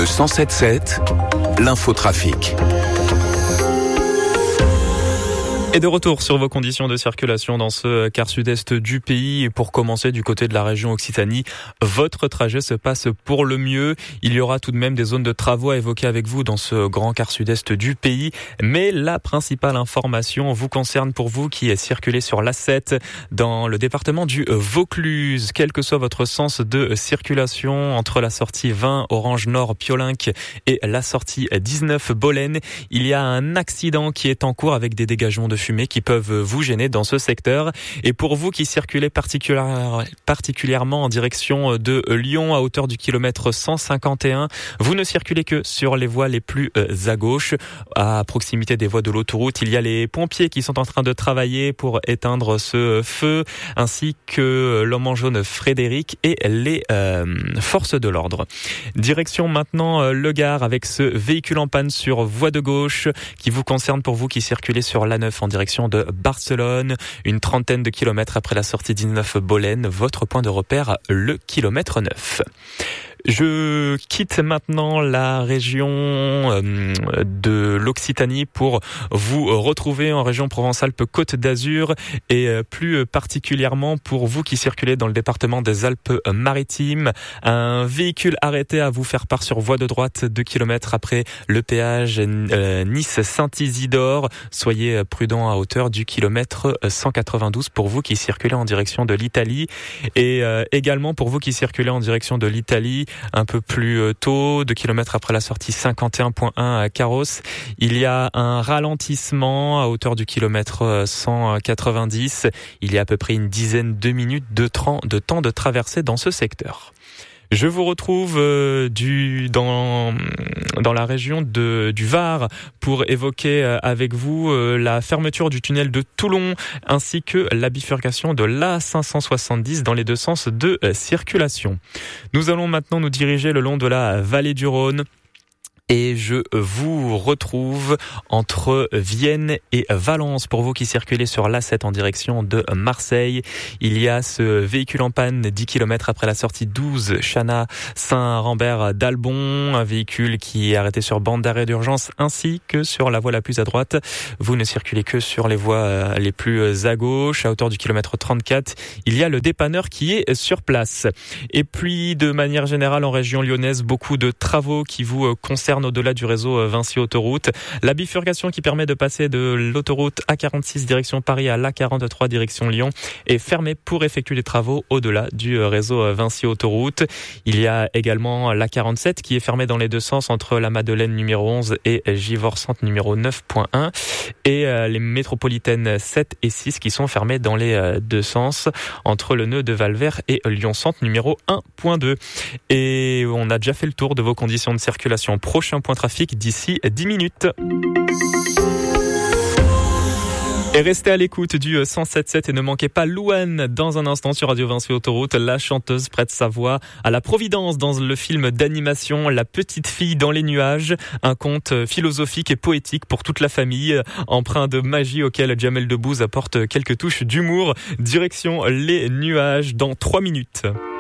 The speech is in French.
107.7, l'infotrafic. Et de retour sur vos conditions de circulation dans ce quart sud-est du pays. Et pour commencer du côté de la région Occitanie, votre trajet se passe pour le mieux. Il y aura tout de même des zones de travaux à évoquer avec vous dans ce grand quart sud-est du pays. Mais la principale information vous concerne pour vous qui circulez sur l'A7 dans le département du Vaucluse. Quel que soit votre sens de circulation entre la sortie 20 Orange Nord Piolinck et la sortie 19 Bolène, il y a un accident qui est en cours avec des dégagements de fumée qui peuvent vous gêner dans ce secteur. Et pour vous qui circulez particulièrement en direction de Lyon à hauteur du kilomètre 151, vous ne circulez que sur les voies les plus à gauche. À proximité des voies de l'autoroute, il y a les pompiers qui sont en train de travailler pour éteindre ce feu, ainsi que l'homme en jaune Frédéric et les forces de l'ordre. Direction maintenant le Gard avec ce véhicule en panne sur voie de gauche qui vous concerne pour vous qui circulez sur l'A9 en direction de Barcelone, une trentaine de kilomètres après la sortie 19 Bolène, votre point de repère, le kilomètre 9. Je quitte maintenant la région de l'Occitanie pour vous retrouver en région Provence-Alpes-Côte d'Azur et plus particulièrement pour vous qui circulez dans le département des Alpes-Maritimes. Un véhicule arrêté à vous faire part sur voie de droite 2 km après le péage Nice-Saint-Isidore. Soyez prudents à hauteur du kilomètre 192 pour vous qui circulez en direction de l'Italie et également pour vous qui circulez en direction de l'Italie un peu plus tôt, 2 km après la sortie 51.1 à Carros. Il y a un ralentissement à hauteur du kilomètre 190. Il y a à peu près une dizaine de minutes de temps de traversée dans ce secteur. Je vous retrouve dans la région du Var pour évoquer avec vous la fermeture du tunnel de Toulon ainsi que la bifurcation de l'A570 dans les deux sens de circulation. Nous allons maintenant nous diriger le long de la vallée du Rhône. Et je vous retrouve entre Vienne et Valence. Pour vous qui circulez sur l'A7 en direction de Marseille, il y a ce véhicule en panne 10 km après la sortie 12 Chana Saint-Rambert d'Albon. Un véhicule qui est arrêté sur bande d'arrêt d'urgence ainsi que sur la voie la plus à droite. Vous ne circulez que sur les voies les plus à gauche. À hauteur du kilomètre 34, il y a le dépanneur qui est sur place. Et puis de manière générale en région lyonnaise, beaucoup de travaux qui vous concernent au-delà du réseau Vinci Autoroute. La bifurcation qui permet de passer de l'autoroute A46 direction Paris à l'A43 direction Lyon est fermée pour effectuer les travaux au-delà du réseau Vinci Autoroute. Il y a également l'A47 qui est fermée dans les deux sens entre la Madeleine numéro 11 et Givors Centre numéro 9.1 et les métropolitaines 7 et 6 qui sont fermées dans les deux sens entre le nœud de Valvert et Lyon Centre numéro 1.2. Et on a déjà fait le tour de vos conditions de circulation. Prochain point trafic d'ici 10 minutes. Et restez à l'écoute du 107.7 et ne manquez pas Louane dans un instant sur Radio Vinci Autoroute. La chanteuse prête sa voix à la Providence dans le film d'animation La Petite Fille dans les nuages. Un conte philosophique et poétique pour toute la famille, empreint de magie auquel Jamel Debbouze apporte quelques touches d'humour. Direction les nuages dans 3 minutes.